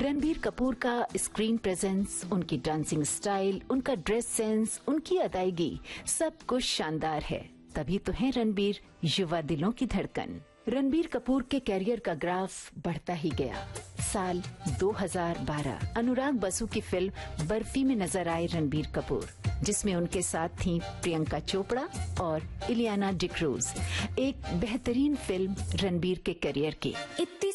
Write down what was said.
रणबीर कपूर का screen presence, उनकी dancing style, उनका ड्रेस सेंस, उनकी अदायगी, सब कुछ शानदार है। तभी तो है रणबीर युवा दिलों की धड़कन। रणबीर कपूर के कैरियर का ग्राफ बढ़ता ही गया। साल 2012 अनुराग बसु की फिल्म बर्फी में नजर आए रणबीर कपूर, जिसमें उनके साथ थीं प्रियंका चोपड़ा और इलियाना डिक्रूज। एक बेहतरीन फिल्म रणबीर के करियर की।